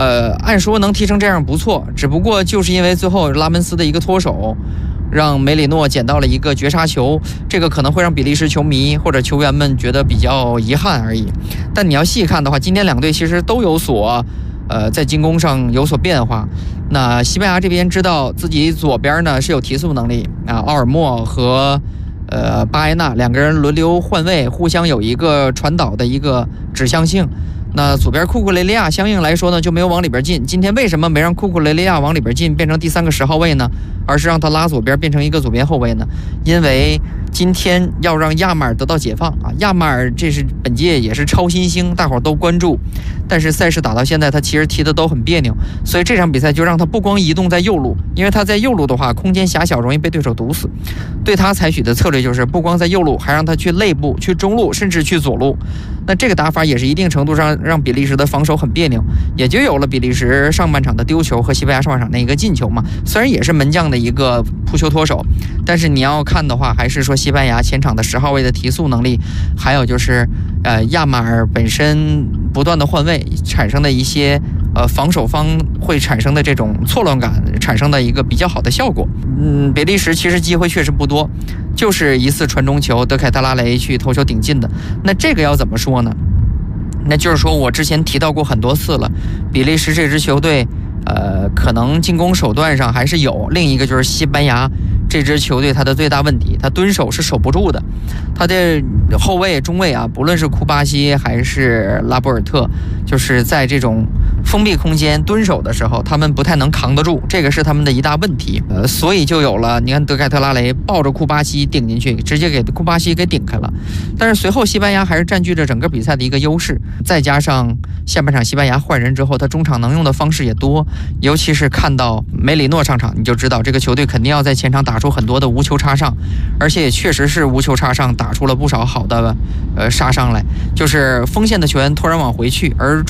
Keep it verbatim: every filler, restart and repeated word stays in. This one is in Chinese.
呃，按说能踢成这样不错，只不过就是因为最后拉门斯的一个脱手，让梅里诺捡到了一个绝杀球，这个可能会让比利时球迷或者球员们觉得比较遗憾而已。但你要细看的话，今天两队其实都有所呃在进攻上有所变化。那西班牙这边知道自己左边呢是有提速能力啊，奥尔莫和呃巴埃纳两个人轮流换位，互相有一个传导的一个指向性。那左边库库雷利亚相应来说呢就没有往里边进。今天为什么没让库库雷利亚往里边进，变成第三个十号位呢？而是让他拉左边变成一个左边后卫呢？因为今天要让亚马尔得到解放啊！亚马尔这是本届也是超新星，大伙儿都关注。但是赛事打到现在，他其实踢的都很别扭，所以这场比赛就让他不光移动在右路，因为他在右路的话空间狭小，容易被对手堵死。对他采取的策略就是不光在右路，还让他去内部、去中路，甚至去左路。那这个打法也是一定程度上让比利时的防守很别扭，也就有了比利时上半场的丢球和西班牙上半场那一个进球嘛。虽然也是门将的一个扑球脱手，但是你要看的话，还是说西班牙前场的十号位的提速能力，还有就是呃亚马尔本身不断的换位产生的一些呃防守方会产生的这种错乱感，产生的一个比较好的效果。嗯，比利时其实机会确实不多，就是一次传中球，德凯特拉雷去头球顶进的。那这个要怎么说呢？那就是说我之前提到过很多次了，比利时这支球队呃，可能进攻手段上还是有，另一个就是西班牙这支球队它的最大问题，它蹲守是守不住的，它的后卫中卫啊，不论是库巴西还是拉波尔特，就是在这种封闭空间蹲守的时候，他们不太能扛得住，这个是他们的一大问题。呃，所以就有了你看德凯特拉雷抱着库巴西顶进去，直接给库巴西给顶开了。但是随后西班牙还是占据着整个比赛的一个优势，再加上下半场西班牙换人之后，他中场能用的方式也多，尤其是看到梅里诺上场，你就知道这个球队肯定要在前场打出很多的无球插上，而且也确实是无球插上打出了不少好的呃杀伤来，就是锋线的球员突然往回去，而